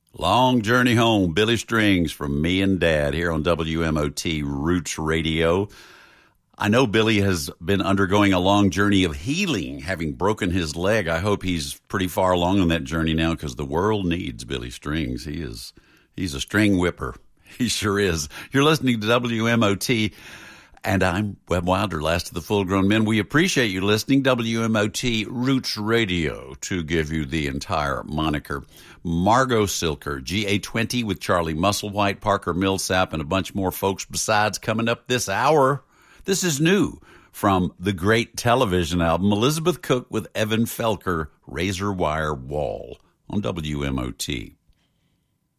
Long Journey Home, Billy Strings from me and Dad here on WMOT Roots Radio. I know Billy has been undergoing a long journey of healing, having broken his leg. I hope he's pretty far along on that journey now because the world needs Billy Strings. He's a string whipper. He sure is. You're listening to WMOT, and I'm Webb Wilder, last of the full-grown men. We appreciate you listening. WMOT Roots Radio, to give you the entire moniker. Margot Silker, GA20 with Charlie Musselwhite, Parker Millsap, and a bunch more folks besides coming up this hour. This is new from the great television album, Elizabeth Cook with Evan Felker, Razor Wire Wall on WMOT.